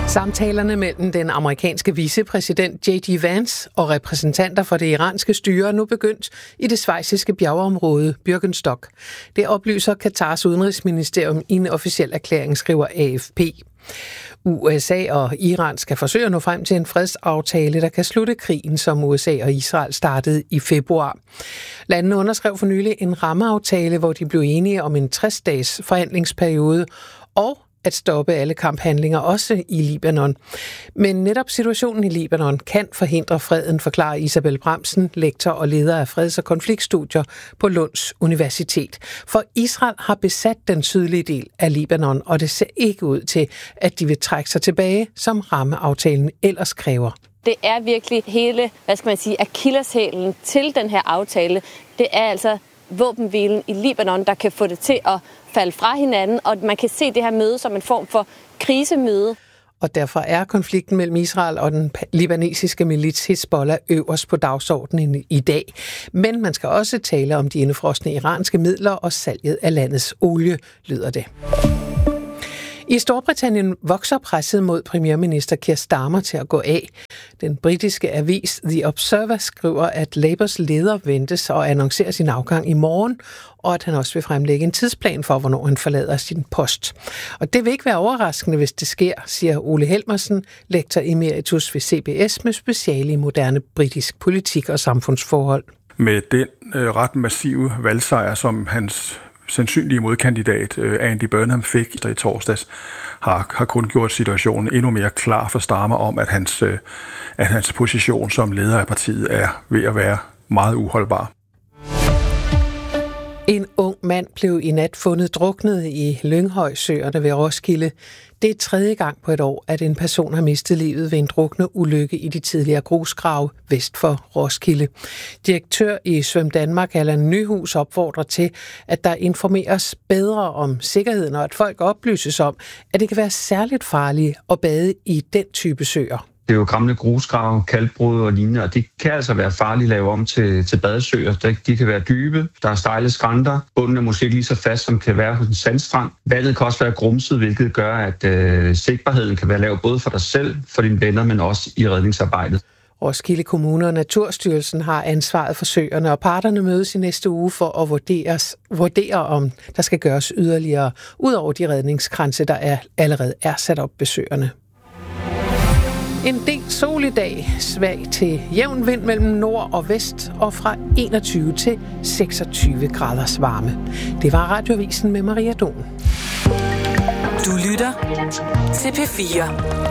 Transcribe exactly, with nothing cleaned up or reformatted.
Samtalerne mellem den amerikanske vicepræsident J D Vance og repræsentanter for det iranske styre er nu begyndt i det schweiziske bjergeområde Bürgenstock. Det oplyser Katars udenrigsministerium i en officiel erklæring, skriver A F P. U S A og Iran skal forsøge at nå frem til en fredsaftale, der kan slutte krigen, som U S A og Israel startede i februar. Landene underskrev for nylig en rammeaftale, hvor de blev enige om en tres-dages forhandlingsperiode og at stoppe alle kamphandlinger, også i Libanon. Men netop situationen i Libanon kan forhindre freden, forklarer Isabel Bramsen, lektor og leder af freds- og konfliktstudier på Lunds Universitet. For Israel har besat den sydlige del af Libanon, og det ser ikke ud til, at de vil trække sig tilbage, som rammeaftalen ellers kræver. Det er virkelig hele, hvad skal man sige, akilleshælen til den her aftale. Det er altså våbenhvilen i Libanon, der kan få det til at falde fra hinanden, og man kan se det her møde som en form for krisemøde. Og derfor er konflikten mellem Israel og den libanesiske milits Hizbollah øverst på dagsordenen i dag. Men man skal også tale om de indefrosne iranske midler og salget af landets olie, lyder det. I Storbritannien vokser presset mod premierminister Keir Starmer til at gå af. Den britiske avis The Observer skriver, at Labours leder ventes og annoncerer sin afgang i morgen, og at han også vil fremlægge en tidsplan for, hvornår han forlader sin post. Og det vil ikke være overraskende, hvis det sker, siger Ole Helmersen, lektor emeritus ved C B S med speciale i moderne britisk politik og samfundsforhold. Med den øh, ret massive valgsejr, som hans sandsynlige modkandidat Andy Burnham fik i torsdags, har, har kun gjort situationen endnu mere klar for Starmer om, at hans, at hans position som leder af partiet er ved at være meget uholdbar. En ung mand blev i nat fundet druknet i Lynghøjsøerne ved Roskilde. Det er tredje gang på et år, at en person har mistet livet ved en drukne ulykke i de tidligere grusgrave vest for Roskilde. Direktør i Svøm Danmark, Allan Nyhus, opfordrer til, at der informeres bedre om sikkerheden, og at folk oplyses om, at det kan være særligt farligt at bade i den type søer. Det er jo gamle grusgrave, kalkbrud og lignende, og det kan altså være farligt at lave om til, til badesøer. De kan være dybe, der er stejle skrænter, bunden er måske lige så fast, som kan være hos en sandstrand. Vandet kan også være grumset, hvilket gør, at øh, sigtbarheden kan være lav både for dig selv, for dine venner, men også i redningsarbejdet. Roskilde Kommune og Naturstyrelsen har ansvaret for søerne, og parterne mødes i næste uge for at vurderes, vurdere, om der skal gøres yderligere, ud over de redningskranse, der er, allerede er sat op ved søerne. En del sol i dag, svag til jævn vind mellem nord og vest, og fra enogtyve til seksogtyve graders varme. Det var Radioavisen med Maria Dohn. Du lytter til P fire.